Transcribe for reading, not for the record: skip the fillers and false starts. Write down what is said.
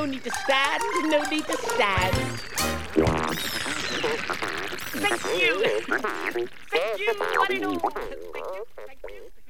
No need to stand, no need to stand. Thank you. Thank you, Marino. Thank you.